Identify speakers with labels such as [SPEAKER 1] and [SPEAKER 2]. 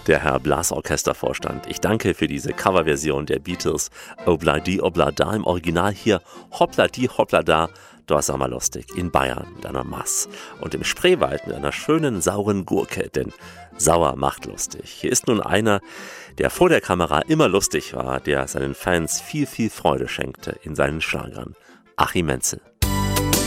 [SPEAKER 1] der Herr Blasorchestervorstand. Ich danke für diese Coverversion der Beatles Obladi Oblada, im Original hier Hopladi Hoplada, du hast einmal lustig, in Bayern mit einer Maß und im Spreewald mit einer schönen sauren Gurke, denn sauer macht lustig. Hier ist nun einer, der vor der Kamera immer lustig war, der seinen Fans viel, viel Freude schenkte in seinen Schlagern. Achim Mentzel.